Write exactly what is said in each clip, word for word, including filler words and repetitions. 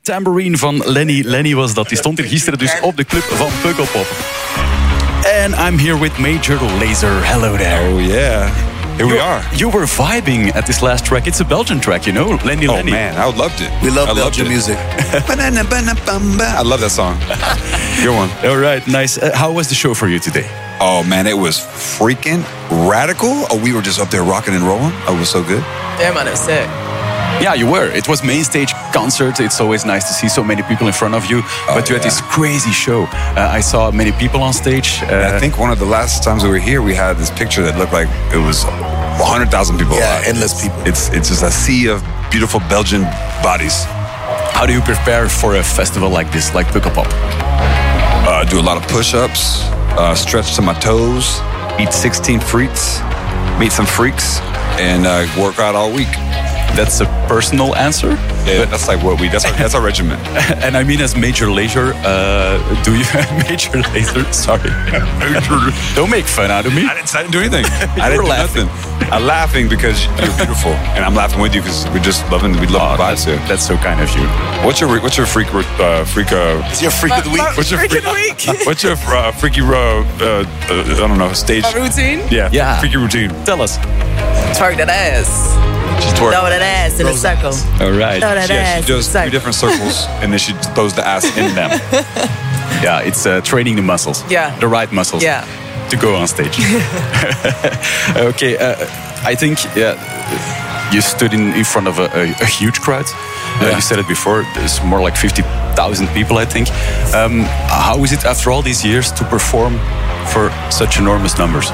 Tambourine van Lenny. Lenny was dat. Die stond hier gisteren dus op de club van Pukkelpop. And I'm here with Major Lazer. Hello there. Oh yeah. Here we you, are. You were vibing at this last track. It's a Belgian track, you know, Lenny Oh Lenny. man, I loved it. We love I Belgian loved music. I love that song. Good one. All right, nice. Uh, how was the show for you today? Oh man, it was freaking radical. Oh, we were just up there rocking and rolling. Oh, it was so good. Yeah, man, it's sick. Yeah, you were. It was main stage concert. It's always nice to see so many people in front of you. Oh, but you had yeah. this crazy show. Uh, I saw many people on stage. Uh, I think one of the last times we were here, we had this picture that looked like it was one hundred thousand people. Yeah, alive. endless people. It's it's just a sea of beautiful Belgian bodies. how do you prepare for a festival like this, like Pukkelpop? Uh, do a lot of push-ups, uh, stretch to my toes, eat sixteen frites, meet some freaks, and uh, work out all week. That's a personal answer. Yeah, that's like what we. That's our, that's our regimen. And I mean, as Major Lazer, uh, do you Major Lazer? Sorry, don't make fun out of me. I didn't, I didn't do anything. You I didn't were do laughing. nothing. I'm laughing because you're beautiful, and I'm laughing with you because we're just loving. We love Oh, the vibes here. that's so kind of you. What's your What's your freak uh, freak? Uh, It's your freak of the week. what's your Freak of the freak- week. What's your uh, freaky uh, uh, uh, I don't know stage? My routine? Yeah, Yeah. freaky routine. Tell us. Twerk that ass. She's twerking. Throw that ass in a circle. All right. Throw that Yeah, ass she in a does three circle. different circles, and then she throws the ass in them. Yeah, it's uh, training the muscles. Yeah. The right muscles. Yeah. To go on stage. Okay, uh, I think yeah, you stood in, in front of a, a, a huge crowd. Uh, Yeah. you said it before. There's more like fifty thousand people, I think. Um, how is it after all these years to perform for such enormous numbers?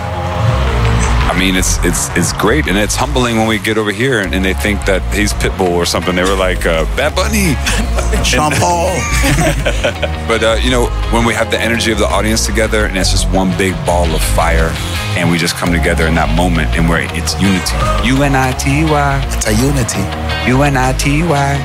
I mean, it's it's it's great, and it's humbling when we get over here and, and they think that he's Pitbull or something. They were like uh, Bad Bunny, Sean Paul. but uh, you know, when we have the energy of the audience together, and it's just one big ball of fire, and we just come together in that moment, and where it's unity. U N I T Y. It's a unity. U N I T Y.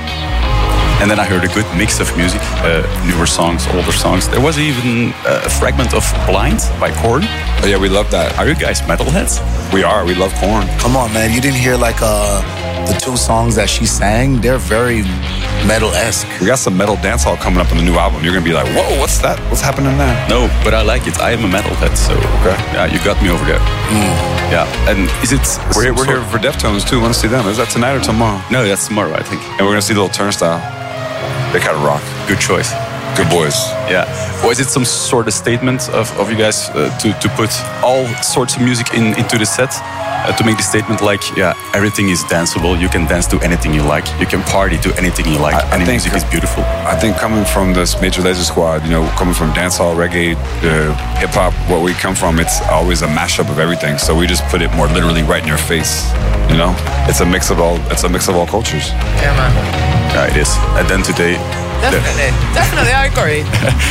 And then I heard a good mix of music, uh, newer songs, older songs. There was even a fragment of Blind by Korn. Oh yeah, we love that. Are you guys metalheads? We are. We love corn. Come on, man. You didn't hear like uh, the two songs that she sang? They're very metal-esque. We got some metal dance hall coming up on the new album. You're gonna be like, whoa, what's that? What's happening there? No, but I like it. I am a metalhead, so Okay. yeah, you got me over there. Yeah, and is it? We're here, we're some here for Deftones too. Want to see them? Is that tonight or tomorrow? sort- No, that's tomorrow, I think. And we're gonna see the little turnstile. They kind of rock. Good choice. Good boys. Yeah. Was it some sort of statement of, of you guys uh, to, to put all sorts of music in, into the set? Uh, to make the statement like, yeah, everything is danceable. You can dance to anything you like. You can party to anything you like. I- I Any think- music is beautiful. I think coming from this Major Lazer squad, you know, coming from dancehall, reggae, uh, hip hop, where we come from, it's always a mashup of everything. So we just put it more literally right in your face. You know, it's a mix of all. It's a mix of all cultures. Yeah, man. Yeah, it is. And then today, the- Definitely. Definitely, I agree.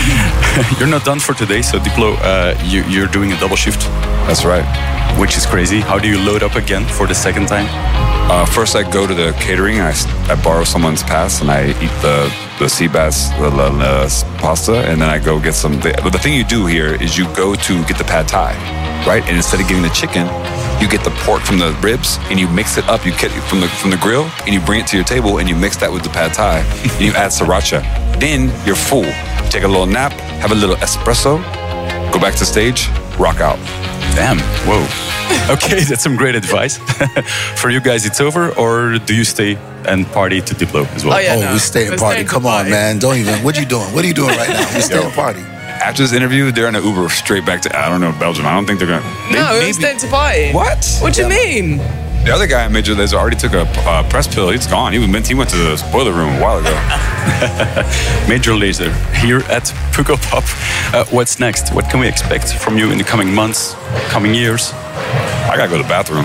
you're not done for today. So Diplo, uh, you, you're doing a double shift, That's right. which is crazy. How do you load up again for the second time? Uh, first, I go to the catering. I, s- I borrow someone's pass and I eat the the sea bass the, the, the pasta, and then I go get some. The, but the thing you do here is you go to get the pad thai, right? And instead of getting the chicken, you get the pork from the ribs and you mix it up. You get it from the from the grill and you bring it to your table and you mix that with the pad thai and you add sriracha. Then you're full. Take a little nap, have a little espresso, go back to stage, rock out. Damn. Whoa. Okay, that's some great advice. For you guys, it's over, or do you stay and party to Diplo as well? Oh, yeah. Oh, no. we stay and We're party. staying to Come on, party. man. Don't even. What are you doing? What are you doing right now? We stay and party. After this interview, they're in an Uber straight back to I don't know Belgium. I don't think they're gonna. they- No, we're maybe- staying to party. What? What do you mean? The other guy in Major Lazer already took a uh, press pill. He's gone. He went. He went to the spoiler room a while ago. Major Lazer here at Pukkelpop. Uh, what's next? What can we expect from you in the coming months, coming years? I gotta go to the bathroom.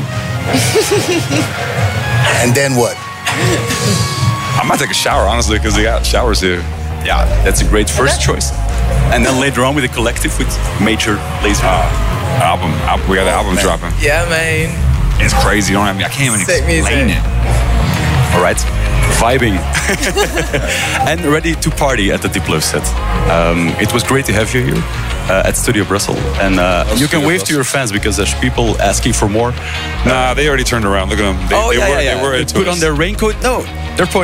And then what? I might take a shower honestly because they got showers here. Yeah, that's a great first choice. And then later on with a collective with Major Lazer. Uh, album. Al- we got the album dropping. Yeah, man. It's crazy. You don't have. I can't even Sick explain music. it. All right, vibing. And ready to party at the Diplo set. Um, it was great to have you here uh, at Studio Brussels. And uh, you can Studio wave to your fans because there's people asking for more. Nah, they already turned around. Look at them. They, oh, they yeah, were, yeah, yeah. They were They into put us. on their raincoat. No, they're